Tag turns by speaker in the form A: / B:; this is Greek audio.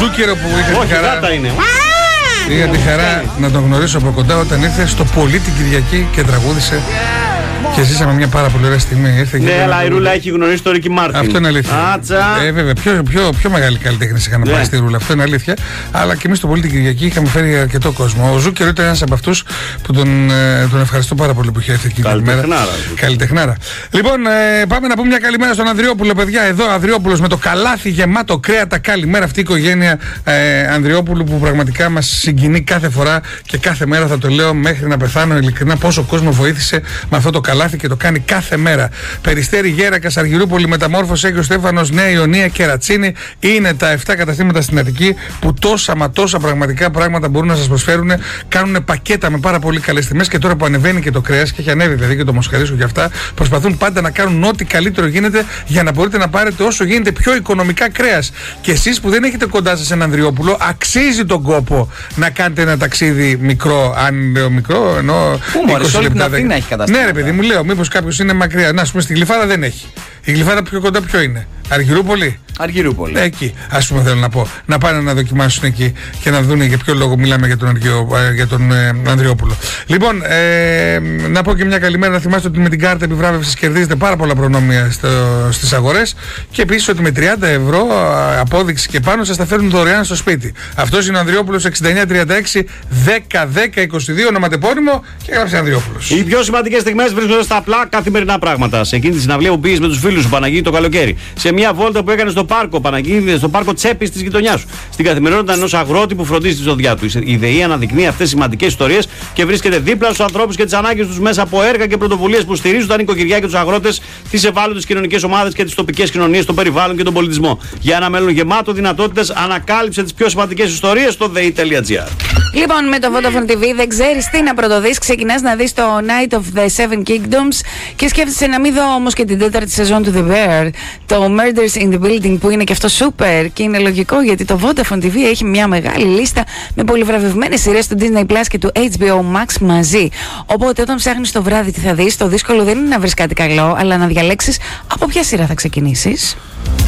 A: Ζούκερο που είχε
B: τη χαρά.
A: Είχα τη χαρά να τον γνωρίσω από κοντά όταν ήρθε στο Πολύ την Κυριακή και τραγούδισε. Και ζήσαμε μια πάρα πολύ ωραία στιγμή. Ήρθε
B: ναι, αλλά η Ρούλα έχει γνωρίσει τον Ρίκι Μάρτιν.
A: Αυτό είναι αλήθεια. Βέβαια, πιο μεγάλοι καλλιτέχνες είχαν πάει στη Ρούλα. Αυτό είναι αλήθεια. Αλλά και εμείς στο Πολύ την Κυριακή είχαμε φέρει αρκετό κόσμο. Ο Ζούκερο ήταν ένας από αυτούς που τον ευχαριστώ πάρα πολύ που είχε έρθει εκείνη την μέρα. Καλλιτεχνάρα. Λοιπόν, πάμε να πούμε μια καλημέρα στον Ανδριόπουλο, παιδιά. Εδώ Ανδριόπουλος με το καλάθι γεμάτο κρέατα. Καλημέρα αυτή η οικογένεια Ανδριόπουλου που πραγματικά μας συγκινεί κάθε φορά και κάθε μέρα θα το λέω μέχρι να πεθάνω. Ειλικρινά, πόσο κόσμο βοήθησε με αυτό το καλάθι και το κάνει κάθε μέρα. Περιστέρι, Γέρακας, Αργυρούπολη, Μεταμόρφωση, Άγιος Στέφανος, Νέα Ιωνία και Ρατσίνη είναι τα 7 καταστήματα στην Αττική που τόσα μα τόσα πραγματικά πράγματα μπορούν να σας προσφέρουν. Κάνουν πακέτα με πάρα πολύ καλές τιμές και τώρα που ανεβαίνει και το κρέας και έχει ανέβει δηλαδή και το μοσχαρίσιο και αυτά, προσπαθούν πάντα να κάνουν ό,τι καλύτερο γίνεται για να μπορείτε να πάρετε όσο γίνεται πιο οικονομικά κρέας. Και εσείς που δεν έχετε κοντά σας έναν Ανδριόπουλο, αξίζει τον κόπο να κάνετε ένα ταξίδι μικρό. Αν λέω μικρό, εννοώ 20 λεπτά. Ναι, ρε παιδί μου, λέω, μήπως κάποιος είναι μακριά. Να, ας πούμε, στη Γλυφάδα δεν έχει. Η Γλυφάδα πιο κοντά ποιο είναι? Αργυρούπολη.
B: Αργυρούπολη.
A: Εκεί, ας πούμε, θέλω να πω. Να πάνε να δοκιμάσουν εκεί και να δουν για ποιο λόγο μιλάμε για τον Ανδριόπουλο. Λοιπόν, να πω και μια καλημέρα. Να θυμάστε ότι με την κάρτα επιβράβευσης κερδίζετε πάρα πολλά προνόμια στις αγορές και επίσης ότι με 30 ευρώ απόδειξη και πάνω σας τα φέρνουν δωρεάν στο σπίτι. Αυτός είναι ο Ανδριόπουλος 6936 10 10 22 ονοματεπώνυμο και έγραψε Ανδριόπουλος.
B: Οι πιο σημαντικές στιγμές βρίσκονται στα απλά καθημερινά πράγματα. Σε εκείνη τη συναυλία που πήγες με τους φίλους σου, Παναγίδη, το καλοκαίρι. Σε μια βόλτα που έκανε στο πάρκο, Παναγίδη, στο πάρκο Τσέπης της γειτονιάς σου. Στην καθημερινότητα ενός αγρότη που φροντίζει τη ζωδιά του. Η ΔΕΗ αναδεικνύει αυτές τις σημαντικές ιστορίες και βρίσκεται δίπλα στους ανθρώπους και τις ανάγκες τους μέσα από έργα και πρωτοβουλίες που στηρίζουν τα νοικοκυριά και τους αγρότες, τις ευάλωτες κοινωνικές ομάδες και τις τοπικές κοινωνίες, το περιβάλλον και τον πολιτισμό. Για ένα μέλλον γεμάτο δυνατότητες, ανακάλυψε τις πιο σημαντικές ιστορίες στο dei.gr.
C: Λοιπόν, με το Vodafone TV δεν ξέρεις τι να πρωτοδείς. Ξεκινάς να δεις το Night of the Seven Kingdoms και σκέφτεσαι να μην δω όμως και την τέταρτη σεζόν του The Bear, το Murders in the Building που είναι και αυτό super και είναι λογικό γιατί το Vodafone TV έχει μια μεγάλη λίστα με πολυβραβευμένες σειρές του Disney Plus και του HBO Max μαζί. Οπότε όταν ψάχνεις το βράδυ τι θα δεις, το δύσκολο δεν είναι να βρεις κάτι καλό, αλλά να διαλέξεις από ποια σειρά θα ξεκινήσεις.